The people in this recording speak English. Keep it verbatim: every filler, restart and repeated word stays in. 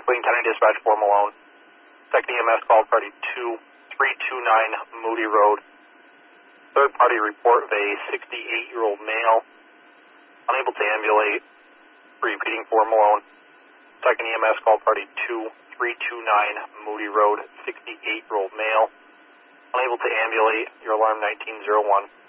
Wayne County Dispatch four Malone. Second E M S call party two three two nine Moody Road. Third party report of a sixty-eight-year-old male unable to ambulate. Repeating for Malone. Second E M S call party two three two nine Moody Road. sixty-eight-year-old male unable to ambulate. Your alarm nineteen oh one.